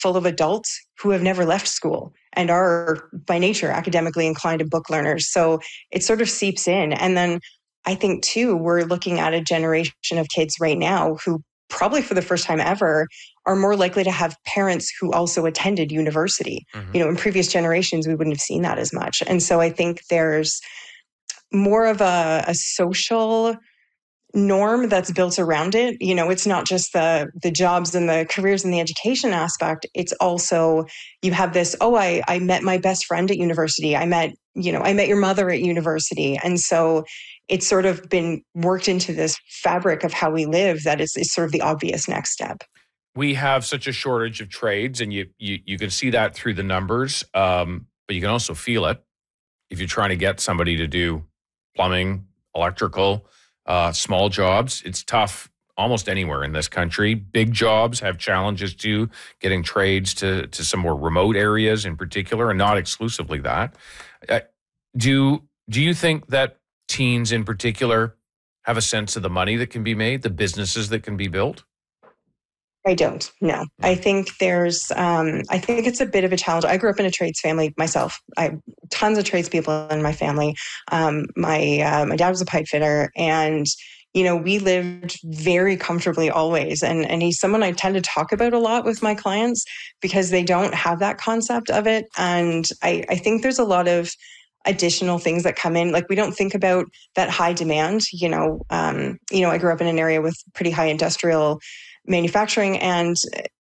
full of adults who have never left school and are by nature academically inclined and book learners. So it sort of seeps in. And then I think too, we're looking at a generation of kids right now who probably for the first time ever are more likely to have parents who also attended university. In previous generations, we wouldn't have seen that as much. And so I think there's more of a social norm that's built around it. It's not just the jobs and the careers and the education aspect. It's also, you have this, I met my best friend at university. I met your mother at university. And so it's sort of been worked into this fabric of how we live that is sort of the obvious next step. We have such a shortage of trades, and you can see that through the numbers, but you can also feel it if you're trying to get somebody to do plumbing, electrical, small jobs. It's tough almost anywhere in this country. Big jobs have challenges too, getting trades to some more remote areas in particular, and not exclusively that. Do you think that teens in particular have a sense of the money that can be made, the businesses that can be built? I don't. No, I think I think it's a bit of a challenge. I grew up in a trades family myself. I have tons of tradespeople in my family. My dad was a pipe fitter, and we lived very comfortably always. And he's someone I tend to talk about a lot with my clients because they don't have that concept of it. And I think there's a lot of additional things that come in. Like, we don't think about that high demand. I grew up in an area with pretty high industrial manufacturing, and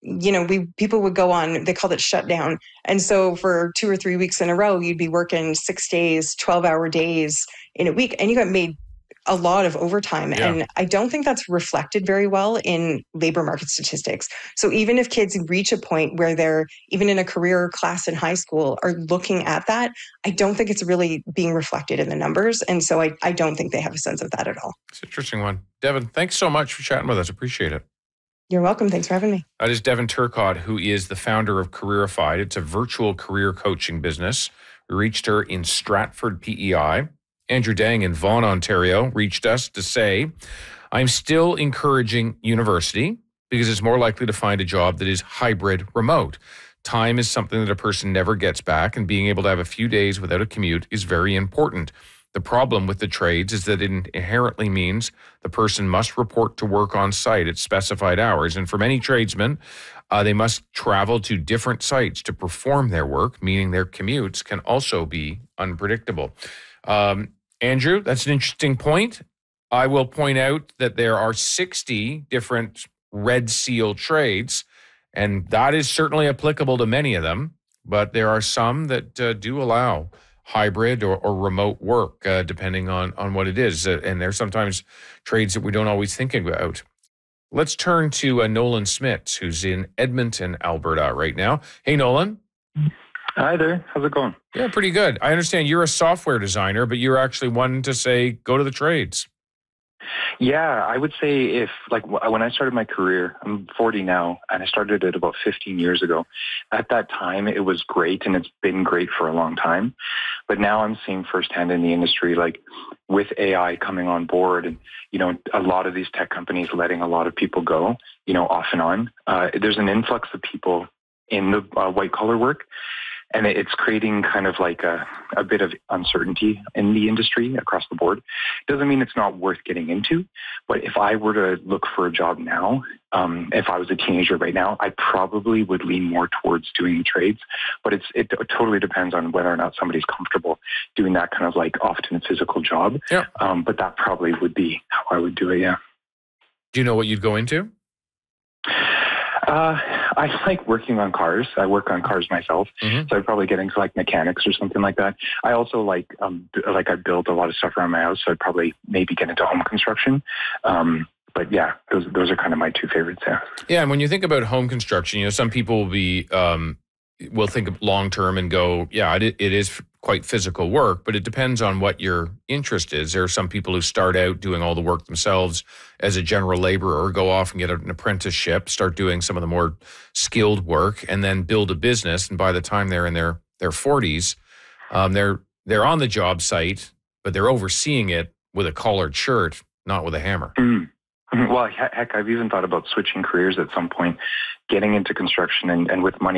people would go on, they called it shutdown, and so for 2 or 3 weeks in a row you'd be working 6 days, 12-hour days in a week, and you got made a lot of overtime. And I don't think that's reflected very well in labor market statistics. So even if kids reach a point where they're even in a career class in high school are looking at that, I don't think it's really being reflected in the numbers, and so I don't think they have a sense of that at all. It's an interesting one. Devin, thanks so much for chatting with us. Appreciate it. You're welcome. Thanks for having me. That is Devin Turcotte, who is the founder of Careerified. It's a virtual career coaching business. We reached her in Stratford, PEI. Andrew Dang in Vaughan, Ontario, reached us to say, I'm still encouraging university because it's more likely to find a job that is hybrid remote. Time is something that a person never gets back, and being able to have a few days without a commute is very important. The problem with the trades is that it inherently means the person must report to work on site at specified hours. And for many tradesmen, they must travel to different sites to perform their work, meaning their commutes can also be unpredictable. Andrew, that's an interesting point. I will point out that there are 60 different Red Seal trades, and that is certainly applicable to many of them, but there are some that do allow hybrid or remote work, depending on what it is. And there's sometimes trades that we don't always think about. Let's turn to Nolan Smits, who's in Edmonton, Alberta right now. Hey, Nolan. Hi there. How's it going? Yeah, pretty good. I understand you're a software designer, but you're actually one to say, go to the trades. Yeah, I would say when I started my career, I'm 40 now, and I started it about 15 years ago. At that time, it was great, and it's been great for a long time. But now I'm seeing firsthand in the industry, like with AI coming on board and, a lot of these tech companies letting a lot of people go, off and on. There's an influx of people in the white collar work. And it's creating kind of like a bit of uncertainty in the industry across the board. Doesn't mean it's not worth getting into, but if I were to look for a job now, if I was a teenager right now, I probably would lean more towards doing trades. But it totally depends on whether or not somebody's comfortable doing that kind of like often physical job. Yeah. But that probably would be how I would do it, yeah. Do you know what you'd go into? I like working on cars. I work on cars myself, so I'd probably get into like mechanics or something like that. I also like I build a lot of stuff around my house, so I'd probably maybe get into home construction. But yeah, those are kind of my two favorites. Yeah. Yeah, and when you think about home construction, some people will think of long term and go, yeah, it is quite physical work, but it depends on what your interest is. There are some people who start out doing all the work themselves as a general laborer, or go off and get an apprenticeship, start doing some of the more skilled work, and then build a business. And by the time they're in their 40s, they're on the job site, but they're overseeing it with a collared shirt, not with a hammer. Well, heck, I've even thought about switching careers at some point, getting into construction and with money